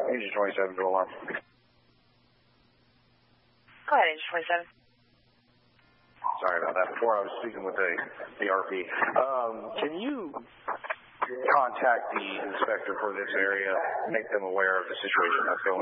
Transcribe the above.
Engine 27 to alarm. Go ahead, Engine 27. Sorry about that. Before I was speaking with the RP. Can you contact the inspector for this area, make them aware of the situation that's going on?